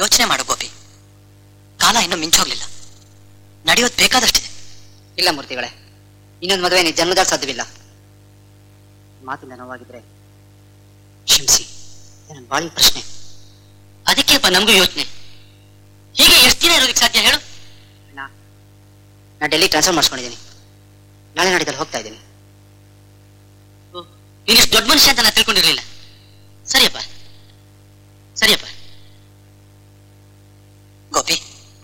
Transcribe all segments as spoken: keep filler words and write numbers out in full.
ಯೋಚನೆ ಮಾಡು ಗೋಪಿ. ಕಾಲ ಇನ್ನೂ ಮಿಂಚೋಗ್ಲಿಲ್ಲ, ನಡೆಯೋದು ಬೇಕಾದಷ್ಟಿದೆ. ಇಲ್ಲ ಮೂರ್ತಿಗಳೇ, ಇನ್ನೊಂದು ಮದುವೆ ನೀ ಜನ್ಮದಲ್ಲಿ ಸಾಧ್ಯವಿಲ್ಲ. ಮಾತಿಂದ ನೋವಾಗಿದ್ರೆ ಕ್ಷಮಿಸಿ, ನನ್ನ ಬಾಳಿನ ಪ್ರಶ್ನೆ. ಅದಕ್ಕೆಪ್ಪ ನಮಗೂ ಯೋಚನೆ. ಹೀಗೆ ಎಷ್ಟು ದಿನ ಇರೋದಕ್ಕೆ ಸಾಧ್ಯ ಹೇಳು? ನಾ ನಾ ಡೆಲ್ಲಿ ಟ್ರಾನ್ಸ್ಫರ್ ಮಾಡಿಸ್ಕೊಂಡಿದ್ದೀನಿ. ನಾಳೆ ನಾಡಿದಲ್ಲಿ ಹೋಗ್ತಾ ಇದ್ದೀನಿ. ನೀನಿಷ್ಟು ದೊಡ್ಡ ಮನುಷ್ಯ ಅಂತ ನಾನು ತಿಳ್ಕೊಂಡಿರ್ಲಿಲ್ಲ. ಸರಿಯಪ್ಪ ಸರಿಯಪ್ಪ. ಗೋಪಿ,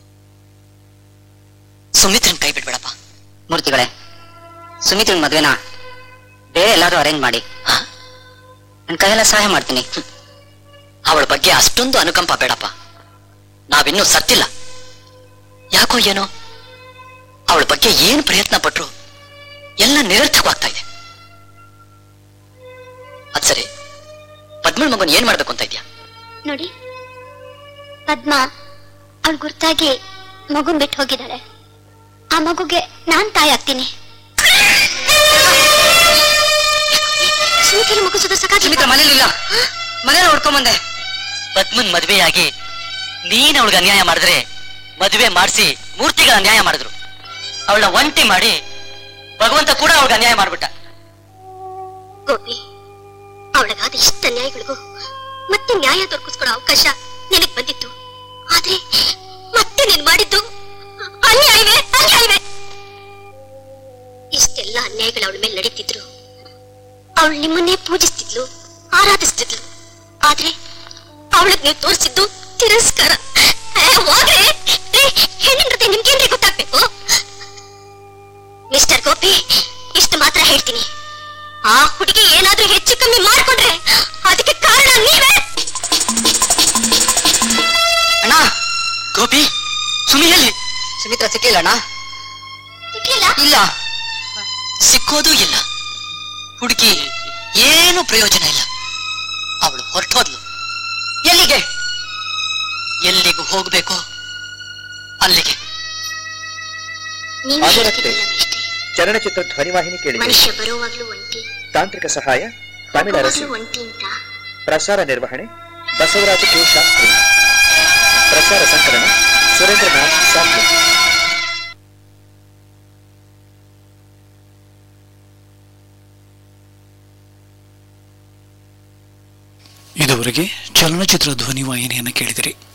ಸುಮಿತ್ರನ್ ಕೈ ಬಿಡ್ಬೇಡಪ್ಪ. ಮೂರ್ತಿಗಳೇ, ಸುಮಿತ್ರನ್ ಮದ್ವೆನ ಬೇರೆ ಎಲ್ಲಾದ್ರೂ ಅರೇಂಜ್ ಮಾಡಿ, ನನ್ನ ಕೈಯೆಲ್ಲ ಸಹಾಯ ಮಾಡ್ತೀನಿ. ಅವಳ ಬಗ್ಗೆ ಅಷ್ಟೊಂದು ಅನುಕಂಪ ಬೇಡಪ್ಪ. ನಾವಿನ್ನೂ ಸತ್ತಿಲ್ಲ. ಯಾಕೋ ಏನೋ ಅವಳ ಬಗ್ಗೆ ಏನು ಪ್ರಯತ್ನ ಪಟ್ರು ಎಲ್ಲ ನಿರರ್ಥಕವಾಗ್ತಾ ಇದೆ. ಅದ್ ಸರಿ, ಪದ್ಮನ್ ಮಗನ್ ಏನ್ ಮಾಡ್ಬೇಕು ಅಂತ ಇದ್ಯಾ? ನೋಡಿ, ಪದ್ಮ ಅವಳು ಗುರ್ತಾಗಿ ಮಗುನ್ ಬಿಟ್ಟು ಹೋಗಿದ್ದಾಳೆ. ಆ ಮಗುಗೆ ನಾನ್ ತಾಯಿ ಆಗ್ತೀನಿ. ಸುಮಿತ್ರ ಮಗು ಸುಮಿತ್ರ ಮನೇಲಿಲ್ಲ, ಮನೇಲಿ ಹೊಡ್ಕೊಂಬಂದೆ. ಪದ್ಮನ್ ಮದ್ವೆಯಾಗಿ ನೀನ್ ಅವಳಿಗೆ ಅನ್ಯಾಯ ಮಾಡಿದ್ರೆ ಮದುವೆ ಮಾಡಿಸಿ ಮೂರ್ತಿಗಳ ಅನ್ಯಾಯ ಮಾಡಿದ್ರು. ಅವಳನ್ನ ಒಂಟಿ ಮಾಡಿ ಭಗವಂತ ಕೂಡ ಅವಳಿಗೆ ಅನ್ಯಾಯ ಮಾಡ್ಬಿಟ್ಟ. ಗೋಪಿ, ಅವಳಗಾದ ಇಷ್ಟ ಅನ್ಯಾಯಗಳಿಗೂ ಮತ್ತೆ ನ್ಯಾಯ ದೊರಕಿಸ್ಕೊಡೋ ಅವಕಾಶ ನಿನಗ್ ಬಂದಿತ್ತು. ಆದ್ರೆ ಮತ್ತೆ ನೀನ್ ಮಾಡಿದ್ದು ಅನ್ಯಾಯವೇ ಅನ್ಯಾಯವೇ. ಇಷ್ಟೆಲ್ಲ ಅನ್ಯಾಯಗಳು ಅವಳ ಮೇಲೆ ನಡೀತಿದ್ರು. ಅವಳು ನಿಮ್ಮನ್ನೇ ಪೂಜಿಸ್ತಿದ್ಲು, ಆರಾಧಿಸ್ತಿದ್ಲು. ಆದ್ರೆ ಅವಳಗ್ ನೀವು ತೋರಿಸಿದ್ದು ತಿರಸ್ಕಾರ. ಹೆಣ್ಣಿನ ಜೊತೆ ನಿಮ್ಗೇನ್ರಿ ಗೊತ್ತಾಗ್ಬೇಕು? ಮಿಸ್ಟರ್ ಗೋಪಿ, ಇಷ್ಟು ಮಾತ್ರ ಹೇಳ್ತೀನಿ, ಆ ಹುಡುಗಿ ಏನಾದ್ರೂ ಹೆಚ್ಚು ಕಮ್ಮಿ ಮಾಡ್ಕೊಂಡ್ರೆ ಅದಕ್ಕೆ ಕಾರಣ ನೀವೇ. ಅಣ್ಣ, ಗೋಪಿ, ಸುಮಿಯಲ್ಲಿ ಸುಮಿತ್ರ ಸಿಕ್ಕಿಲ್ಲ ಅಣ್ಣ. ಸಿಕ್ಕಿಲ್ಲ? ಇಲ್ಲ, ಸಿಕ್ಕೋದೂ ಇಲ್ಲ. ಹುಡುಗಿ ಏನು ಪ್ರಯೋಜನ ಇಲ್ಲ. ಅವಳು ಹೊರಟೋದ್ಲು. ಎಲ್ಲಿಗೆ? ಎಲ್ಲಿಗೂ ಹೋಗ್ಬೇಕು ಅಲ್ಲಿಗೆ. ಚಲನಚಿತ್ರ ಧ್ವನಿವಾಹಿನಿ ಕೇಳಿ. ಮನುಷ್ಯ ಬರುವಾಗ್ಲೂ ಒಂಟಿ, ತಾಂತ್ರಿಕ ಸಹಾಯ ತಮಿಳ ರಸಿ. ಒಂಟಿ ಅಂತ. ಪ್ರಸಾರ ನಿರ್ವಹಣೆ ಬಸವರಾಜ ಕೆ ಶಾಸ್ತ್ರಿ. ಪ್ರಸಾರ ಸಂಕಲನ ಸುರೇಂದ್ರನಾಥ್ ಸಾಂಪ್ಲಿ. ಇದುವರೆಗೆ ಚಲನಚಿತ್ರ ಧ್ವನಿವಾಹಿನಿಯನ್ನು ಕೇಳಿದಿರಿ.